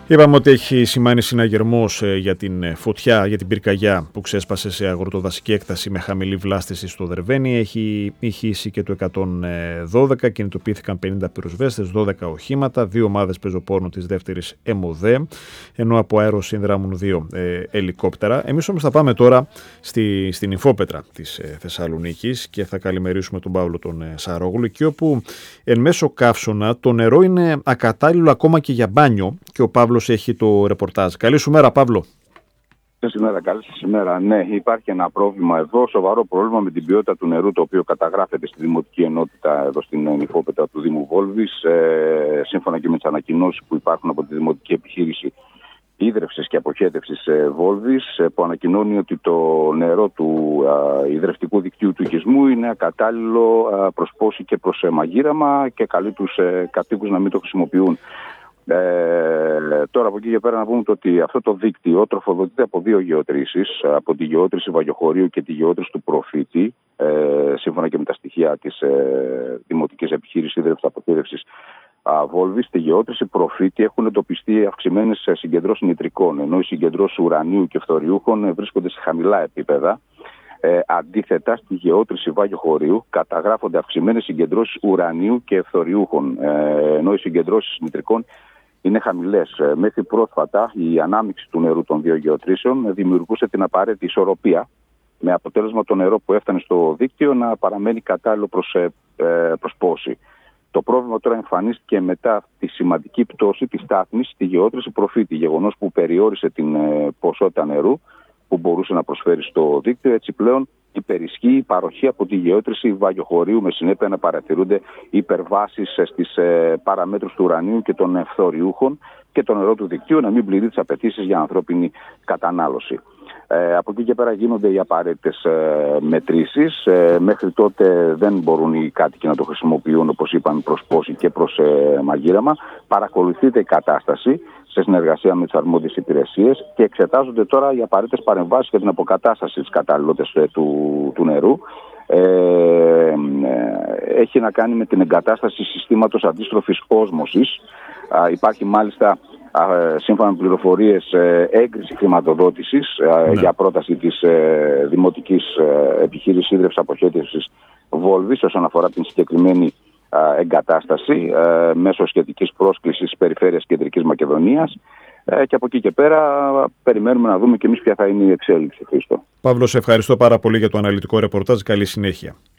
Είπαμε ότι έχει σημάνει συναγερμός για την φωτιά, για την πυρκαγιά που ξέσπασε σε αγροτοδασική έκταση με χαμηλή βλάστηση στο Δερβαίνι. Έχει ηχήσει και το 112, κινητοποιήθηκαν 50 πυροσβέστες, 12 οχήματα, 2 ομάδες πεζοπόρων της δεύτερης ΕΜΟΔΕ, ενώ από αέρο συνδράμουν 2 ελικόπτερα. Εμείς όμως θα πάμε τώρα στην Υφόπετρα της Θεσσαλονίκης και θα καλημερίσουμε τον Παύλο τον Σαρόγλου, εκεί όπου εν μέσω καύσωνα το νερό είναι ακατάλληλο ακόμα και για μπάνιο, και ο Παύλος έχει το ρεπορτάζ. Καλή σου μέρα, Παύλο. Καλή σας ημέρα. Ναι, υπάρχει ένα πρόβλημα εδώ, σοβαρό πρόβλημα με την ποιότητα του νερού, το οποίο καταγράφεται στη Δημοτική Ενότητα εδώ στην Υφόπετρα του Δήμου Βόλβης. Σύμφωνα και με τις ανακοινώσεις που υπάρχουν από τη Δημοτική Επιχείρηση Ίδρευσης και Αποχέτευσης Βόλβης, που ανακοινώνει ότι το νερό του ιδρευτικού δικτύου του οικισμού είναι ακατάλληλο προς πόση και προς μαγείραμα και καλεί τους κατοίκους να μην το χρησιμοποιούν. Τώρα από εκεί και πέρα να πούμε ότι αυτό το δίκτυο τροφοδοτείται από 2 γεωτρήσεις, από τη γεώτρηση Βαγιοχωρίου και τη γεώτρηση του Προφήτη, σύμφωνα και με τα στοιχεία της Δημοτικής Επιχείρησης Ίδρευσης Αποχέτευσης Βόλβης. Στη γεώτρηση Προφήτη έχουν εντοπιστεί αυξημένες συγκεντρώσεις νητρικών, ενώ οι συγκεντρώσεις ουρανίου και φθοριούχων βρίσκονται σε χαμηλά επίπεδα. Αντίθετα, στη γεώτρηση Βαγιοχωρίου καταγράφονται αυξημένες συγκεντρώσεις ουρανίου και φθοριούχων, ενώ οι συγκεντρώσεις νητρικών είναι χαμηλές. Μέχρι πρόσφατα η ανάμειξη του νερού των 2 γεωτρήσεων δημιουργούσε την απαραίτητη ισορροπία, με αποτέλεσμα το νερό που έφτανε στο δίκτυο να παραμένει κατάλληλο προς πόση. Το πρόβλημα τώρα εμφανίστηκε μετά τη σημαντική πτώση της στάθμης στη γεώτρηση Προφήτη, γεγονός που περιόρισε την ποσότητα νερού που μπορούσε να προσφέρει στο δίκτυο. Έτσι πλέον υπερισχύει η παροχή από τη γεώτρηση Βαγιοχωρίου, με συνέπεια να παρατηρούνται υπερβάσεις στις παραμέτρους του ουρανίου και των φθοριούχων, και το νερό του δικτύου να μην πληρεί τις απαιτήσεις για ανθρώπινη κατανάλωση. Από εκεί και πέρα γίνονται οι απαραίτητες μετρήσεις. Μέχρι τότε δεν μπορούν οι κάτοικοι να το χρησιμοποιούν, όπως είπαν, προς πόση και προς μαγείραμα. Παρακολουθείται η κατάσταση σε συνεργασία με τις αρμόδιες υπηρεσίες και εξετάζονται τώρα οι απαραίτητες παρεμβάσεις για την αποκατάσταση της καταλληλότητας του νερού. Έχει να κάνει με την εγκατάσταση συστήματος αντίστροφης όσμωσης. Υπάρχει μάλιστα, σύμφωνα με πληροφορίες, έγκριση χρηματοδότησης για πρόταση της Δημοτικής Επιχείρησης Ίδρευσης Αποχέτευσης Βόλβης όσον αφορά την συγκεκριμένη εγκατάσταση, μέσω σχετικής πρόσκλησης Περιφέρειας Κεντρικής Μακεδονίας, και από εκεί και πέρα περιμένουμε να δούμε και εμείς ποια θα είναι η εξέλιξη. Παύλο, σε ευχαριστώ πάρα πολύ για το αναλυτικό ρεπορτάζ. Καλή συνέχεια.